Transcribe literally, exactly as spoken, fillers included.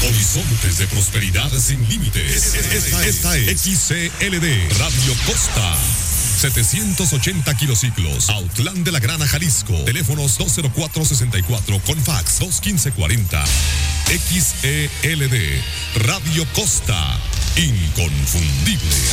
Horizontes de prosperidad sin límites. Esta, esta es X C L D, Radio Costa. setecientos ochenta kilociclos, Autlán de la Grana, Jalisco. Teléfonos dos cero cuatro sesenta y cuatro con fax dos uno cinco cuarenta. X E L D, Radio Costa, inconfundible.